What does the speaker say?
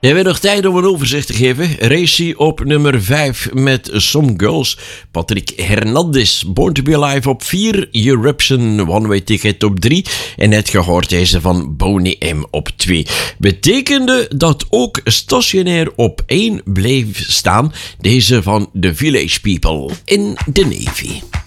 We hebben nog tijd om een overzicht te geven. Racy op nummer 5 met Some Girls. Patrick Hernandez, Born to be Alive op 4. Eruption, One Way Ticket op 3. En net gehoord deze van Boney M op 2. Betekende dat ook stationair op 1 bleef staan. Deze van The Village People in the Navy.